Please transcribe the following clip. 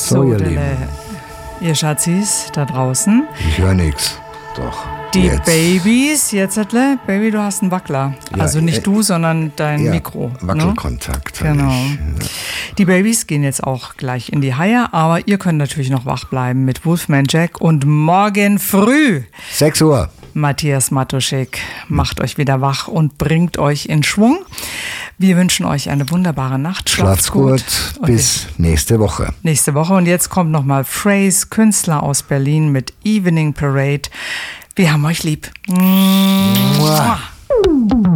So, ihr Lieben. Ihr Schatzis da draußen. Ich höre nichts. Doch. Die jetzt. Babys, jetzt, Baby, du hast einen Wackler. Ja, also nicht du, sondern dein Mikro. Wackelkontakt. Ne? Genau. Die Babys gehen jetzt auch gleich in die Haie, aber ihr könnt natürlich noch wach bleiben mit Wolfman Jack und morgen früh 6 Uhr. Matthias Matuschik macht euch wieder wach und bringt euch in Schwung. Wir wünschen euch eine wunderbare Nacht. Schlaft's gut. Bis nächste Woche. Nächste Woche. Und jetzt kommt nochmal Phrase, Künstler aus Berlin mit Evening Parade. Wir haben euch lieb. Mua.